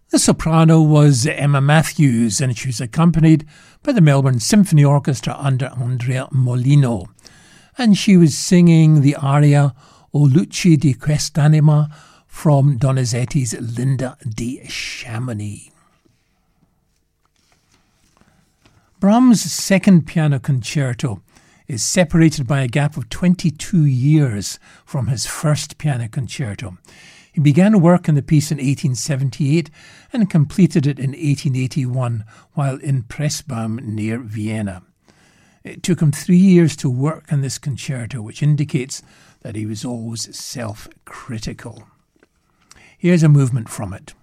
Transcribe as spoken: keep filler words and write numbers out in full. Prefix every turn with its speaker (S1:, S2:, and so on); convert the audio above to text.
S1: The soprano was Emma Matthews, and she was accompanied by the Melbourne Symphony Orchestra under Andrea Molino. And she was singing the aria O Luci di quest'anima from Donizetti's Linda di Chamonix. Brahms' second piano concerto is separated by a gap of twenty-two years from his first piano concerto. He began work on the piece in eighteen seventy-eight and completed it in eighteen eighty-one while in Pressbaum near Vienna. It took him three years to work on this concerto, which indicates that he was always self-critical. Here's a movement from it.